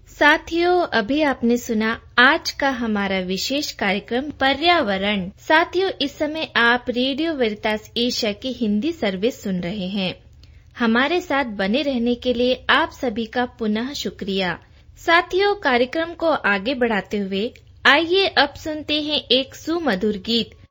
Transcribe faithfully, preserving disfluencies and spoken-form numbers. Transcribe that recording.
साथियों, अभी आपने सुना आज का हमारा विशेष कार्यक्रम पर्यावरण। साथियों, इस समय आप रेडियो वेरितास एशिया की हिंदी सर्विस सुन रहे हैं। हमारे साथ बने रहने के लिए आप सभी का पुनः शुक्रिया। साथियों, कार्यक्रम को आगे बढ़ाते हुए आइए अब सुनते हैं एक सुमधुर गीत